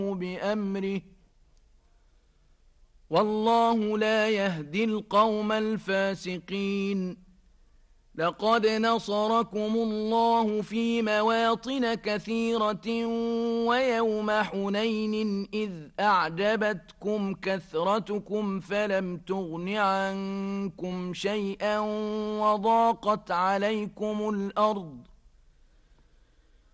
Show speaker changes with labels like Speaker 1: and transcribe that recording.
Speaker 1: بأمره والله لا يهدي القوم الفاسقين. لقد نصركم الله في مواطن كثيرة ويوم حنين إذ أعجبتكم كثرتكم فلم تغن عنكم شيئا وضاقت عليكم الأرض